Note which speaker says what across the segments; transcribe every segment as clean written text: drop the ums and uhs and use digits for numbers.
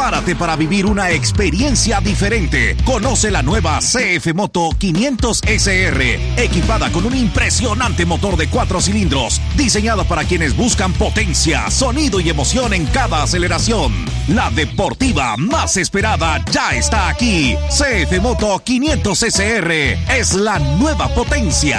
Speaker 1: Prepárate para vivir una experiencia diferente. Conoce la nueva CF Moto 500 SR, equipada con un impresionante motor de 4 cilindros, diseñada para quienes buscan potencia, sonido y emoción en cada aceleración. La deportiva más esperada ya está aquí. CF Moto 500 SR es la nueva potencia.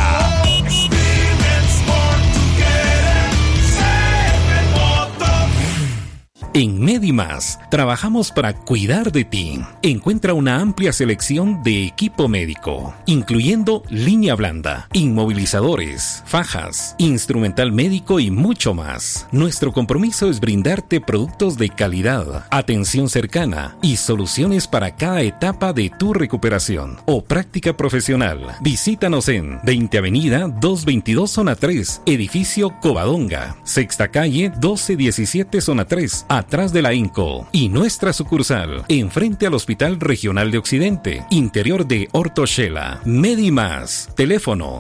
Speaker 2: En Medimás trabajamos para cuidar de ti. Encuentra una amplia selección de equipo médico, incluyendo línea blanda, inmovilizadores, fajas, instrumental médico y mucho más. Nuestro compromiso es brindarte productos de calidad, atención cercana y soluciones para cada etapa de tu recuperación o práctica profesional. Visítanos en 20 Avenida 222 Zona 3, Edificio Covadonga, Sexta Calle 1217 Zona 3, atrás de la INCO, y nuestra sucursal enfrente al Hospital Regional de Occidente, interior de Hortoshela. Medimás, teléfono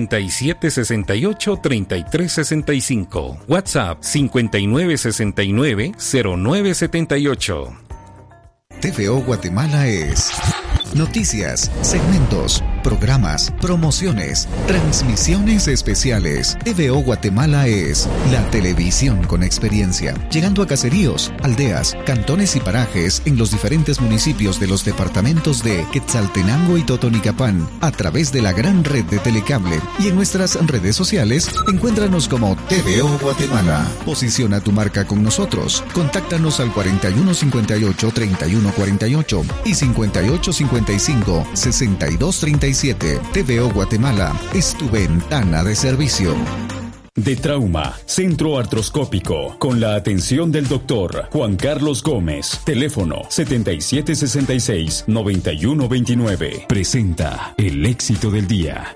Speaker 2: 7768-3365, WhatsApp 5969-0978.
Speaker 3: TVO Guatemala es noticias, segmentos, programas, promociones, transmisiones especiales. TVO Guatemala es la televisión con experiencia, llegando a caseríos, aldeas, cantones y parajes en los diferentes municipios de los departamentos de Quetzaltenango y Totonicapán, a través de la gran red de Telecable. Y en nuestras redes sociales, encuéntranos como TVO Guatemala. Posiciona tu marca con nosotros. Contáctanos al 4158-3148 y 5855-6237. TVO Guatemala es tu ventana de servicio.
Speaker 4: De Trauma, Centro Artroscópico, con la atención del doctor Juan Carlos Gómez. Teléfono 7766-9129. Presenta el éxito del día.